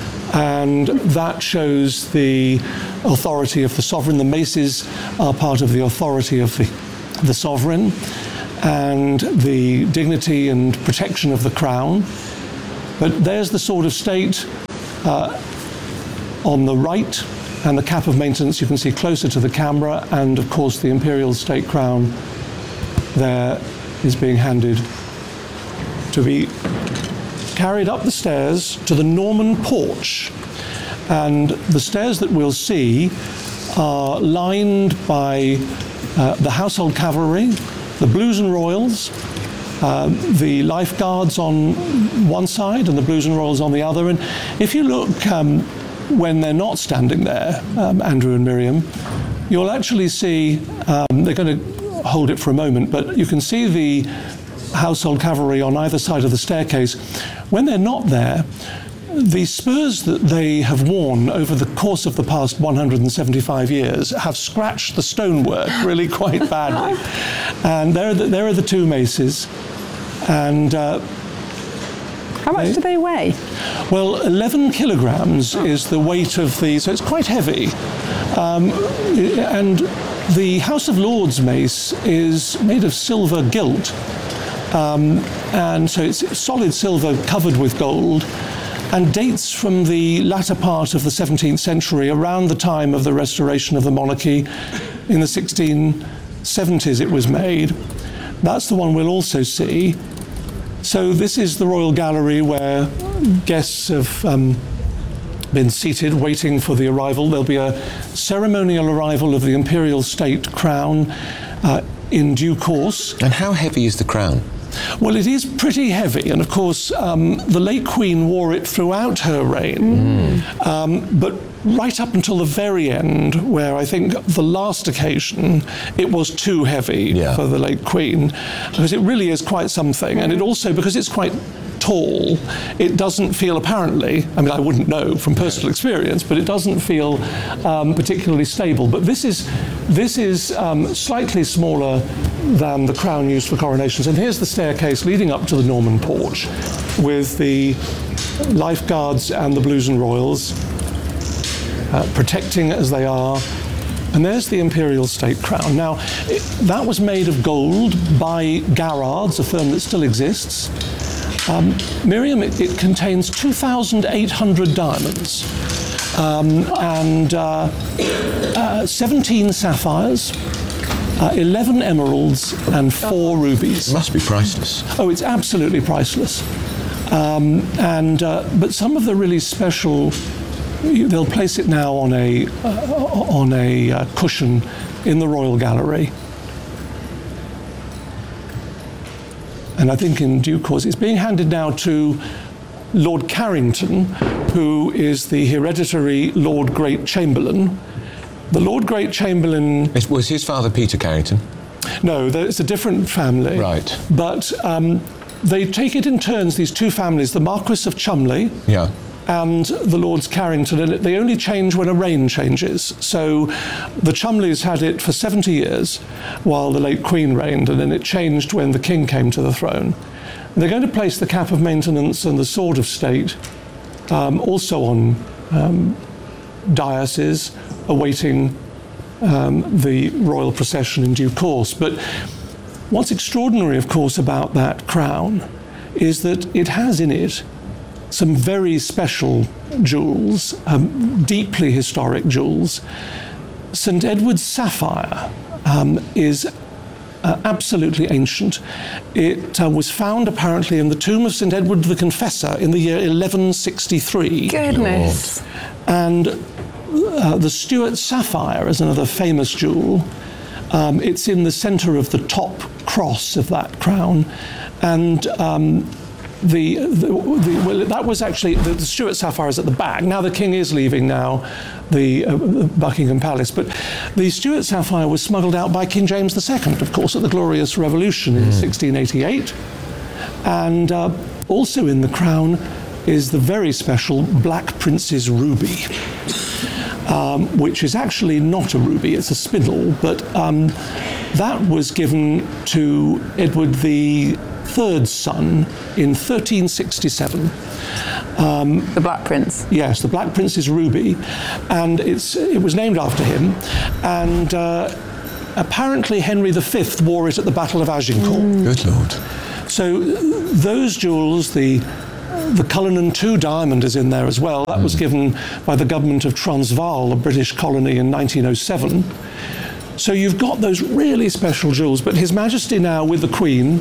And that shows the authority of the sovereign. The maces are part of the authority of the, the sovereign, and the dignity and protection of the crown. But there's the sword of state uh, on the right, and the cap of maintenance you can see closer to the camera, and of course the imperial state crown there is being handed to be carried up the stairs to the Norman porch. And the stairs that we'll see are lined by uh, the household cavalry, the Blues and Royals, uh, the lifeguards on one side and the Blues and Royals on the other. And if you look um, when they're not standing there, um, Andrew and Miriam, you'll actually see, um, they're going to hold it for a moment, but you can see the household cavalry on either side of the staircase. When they're not there, the spurs that they have worn over the course of the past one hundred seventy-five years have scratched the stonework really quite badly. And there are the, there are the two maces. And uh, how much they, do they weigh? Well, eleven kilograms is the weight of the, so it's quite heavy. Um, and the House of Lords mace is made of silver gilt. Um, and so it's solid silver covered with gold, and dates from the latter part of the seventeenth century, around the time of the restoration of the monarchy. In the sixteen seventies it was made. That's the one we'll also see. So this is the Royal Gallery, where guests have um, been seated waiting for the arrival. There'll be a ceremonial arrival of the imperial state crown uh, in due course. And how heavy is the crown? Well, it is pretty heavy, and of course um, the late Queen wore it throughout her reign, mm. um, but right up until the very end, where I think the last occasion it was too heavy yeah. for the late Queen, because it really is quite something, and it also, because it's quite tall, it doesn't feel apparently, I mean, I wouldn't know from personal experience, but it doesn't feel um, particularly stable. But this is, this is um, slightly smaller than the crown used for coronations. And here's the staircase leading up to the Norman porch with the lifeguards and the Blues and Royals uh, protecting as they are. And there's the imperial state crown. Now, it, that was made of gold by Garrard's, a firm that still exists. Um, Miriam, it, it contains two thousand eight hundred diamonds um, and uh, uh, seventeen sapphires, uh, eleven emeralds, and four rubies. It must be priceless. Oh, it's absolutely priceless. Um, and uh, but some of the really special, they'll place it now on a uh, on a uh, cushion in the Royal Gallery. And I think in due course, it's being handed now to Lord Carrington, who is the hereditary Lord Great Chamberlain. The Lord Great Chamberlain... Was his father Peter Carrington? No, it's a different family. Right. But um, they take it in turns, these two families, the Marquis of Cholmondeley yeah. and the Lords Carrington, and they only change when a reign changes. So the Cholmondeleys had it for seventy years while the late Queen reigned, and then it changed when the King came to the throne. And they're going to place the cap of maintenance and the sword of state um, also on um, dioceses, awaiting um, the royal procession in due course. But what's extraordinary, of course, about that crown is that it has in it some very special jewels, um, deeply historic jewels. Saint Edward's sapphire um, is uh, absolutely ancient. It uh, was found apparently in the tomb of Saint Edward the Confessor in the year eleven sixty-three. Goodness. Lord. And uh, the Stuart sapphire is another famous jewel. Um, it's in the centre of the top cross of that crown. And um, The, the, the, well, that was actually, the, the Stuart sapphire is at the back. Now the King is leaving now the uh, Buckingham Palace, but the Stuart sapphire was smuggled out by King James the Second, of course, at the Glorious Revolution in mm. sixteen eighty-eight. And uh, also in the crown is the very special Black Prince's ruby, um, which is actually not a ruby, it's a spindle, but um, that was given to Edward the Third's son in thirteen sixty-seven. Um, the Black Prince. Yes, the Black Prince's ruby, and it's it was named after him. And uh, apparently Henry the Fifth wore it at the Battle of Agincourt. Mm. Good Lord! So those jewels, the the Cullinan two diamond is in there as well. That mm. was given by the government of Transvaal, a British colony, in nineteen oh seven. So you've got those really special jewels. But His Majesty now, with the Queen,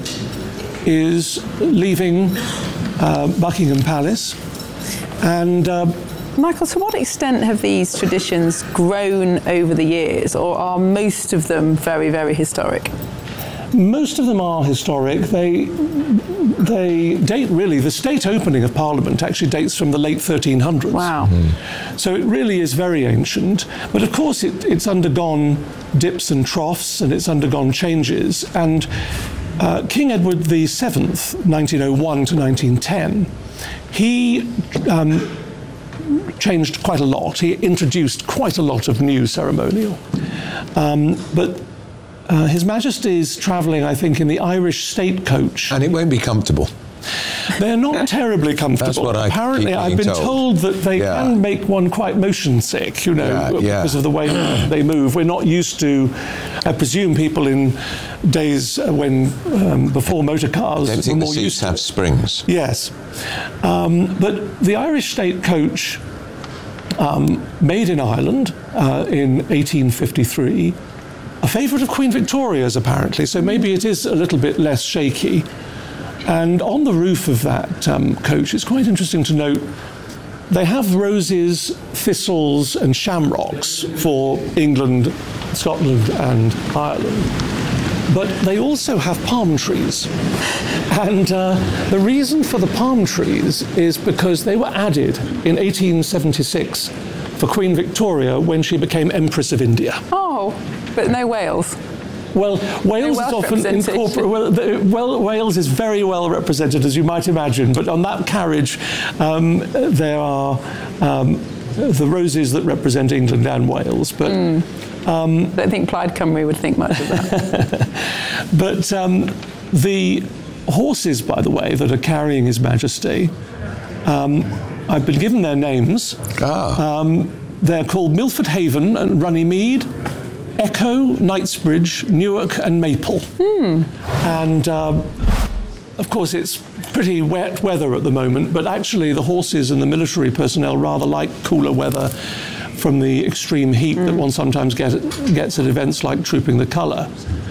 is leaving uh, Buckingham Palace, and uh, Michael, to what extent have these traditions grown over the years, or are most of them very, very historic? Most of them are historic. They they date really, the state opening of Parliament actually dates from the late thirteen hundreds. Wow. Mm. So it really is very ancient. But of course it, it's undergone dips and troughs, and it's undergone changes. And uh, King Edward the Seventh, nineteen oh one to nineteen ten, he um, changed quite a lot. He introduced quite a lot of new ceremonial. Um, but Uh, His Majesty's travelling, I think, in the Irish state coach. And it won't be comfortable. They're not terribly comfortable. That's what I Apparently, keep I've been told. told that they Yeah. can make one quite motion sick, you know, Yeah, yeah. because of the way they move. We're not used to, I presume, people in days when, um, before motor cars, I don't were think the more seats used to have springs. Yes. Um, but the Irish state coach, um, made in Ireland uh, in eighteen fifty-three, a favourite of Queen Victoria's, apparently, so maybe it is a little bit less shaky. And on the roof of that um, coach, it's quite interesting to note, they have roses, thistles and shamrocks for England, Scotland and Ireland. But they also have palm trees. And uh, the reason for the palm trees is because they were added in eighteen seventy-six for Queen Victoria when she became Empress of India. Oh, but no Wales. Well, Wales No is Welsh often representation. incorporated. Well, the, well, Wales is very well represented, as you might imagine. But on that carriage, um, there are um, the roses that represent England and Wales. But Mm. um, I don't think Plaid Cymru would think much of that. but um, the horses, by the way, that are carrying His Majesty, um, I've been given their names. Ah. Um, they're called Milford Haven and Runnymede, Echo, Knightsbridge, Newark and Maple. Hmm. And um, of course it's pretty wet weather at the moment, but actually the horses and the military personnel rather like cooler weather from the extreme heat that one sometimes get, gets at events like Trooping the Colour.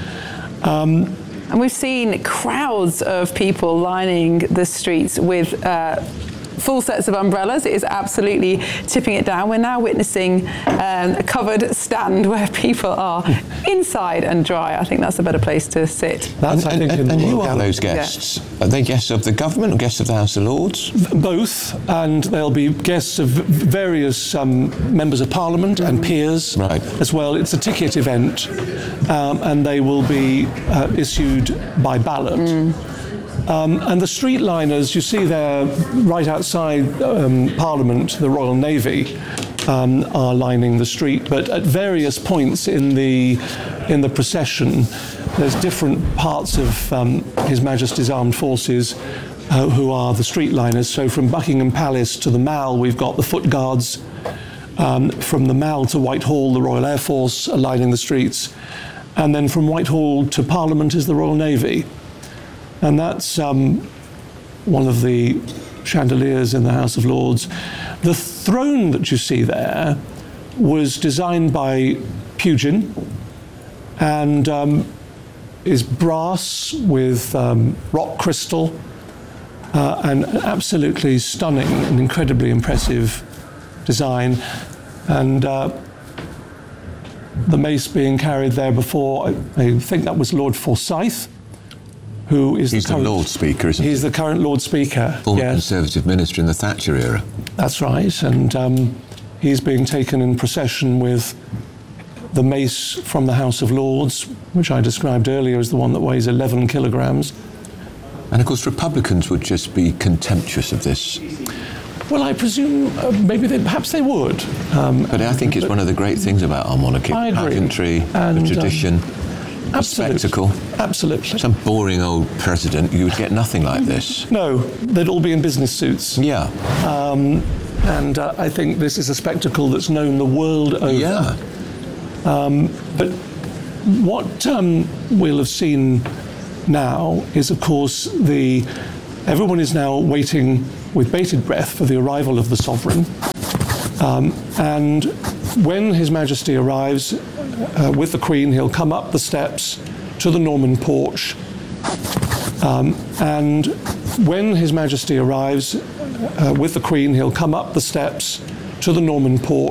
Um, And we've seen crowds of people lining the streets with uh, full sets of umbrellas. It is absolutely tipping it down. We're now witnessing um, a covered stand where people are inside and dry. I think that's a better place to sit. That's, and I think, and, in the and who Royal are Gallery. those guests? Are they guests of the government or guests of the House of Lords? Both, and there'll be guests of various um, members of Parliament and peers right. as well. It's a ticket event, um, and they will be uh, issued by ballot. Mm. Um, and the streetliners, you see there right outside um, Parliament, the Royal Navy um, are lining the street, but at various points in the in the procession, there's different parts of um, His Majesty's Armed Forces uh, who are the streetliners. So from Buckingham Palace to the Mall, we've got the Foot Guards. Um, from the Mall to Whitehall, the Royal Air Force are lining the streets. And then from Whitehall to Parliament is the Royal Navy. And that's um, one of the chandeliers in the House of Lords. The throne that you see there was designed by Pugin and um, is brass with um, rock crystal uh, and absolutely stunning and incredibly impressive design. And uh, the mace being carried there before, I, I think that was Lord Forsyth, who is He's the current the Lord Speaker, isn't he? He's the current Lord Speaker. Former yes. Conservative Minister in the Thatcher era. That's right, and um, he's being taken in procession with the mace from the House of Lords, which I described earlier as the one that weighs eleven kilograms. And of course, Republicans would just be contemptuous of this. Well, I presume uh, maybe they, perhaps they would. Um, but I think it's one of the great things about our monarchy. I agree. Pageantry, And, the tradition, um, the absolutely. spectacle. Absolutely. Some boring old president, you would get nothing like this. No, they'd all be in business suits. Yeah. Um, and uh, I think this is a spectacle that's known the world over. Yeah. Um, but what um, we'll have seen now is, of course, the everyone is now waiting with bated breath for the arrival of the sovereign. Um, and when His Majesty arrives uh, with the Queen, he'll come up the steps to the Norman porch. Um, and when His Majesty arrives uh, with the Queen, he'll come up the steps to the Norman port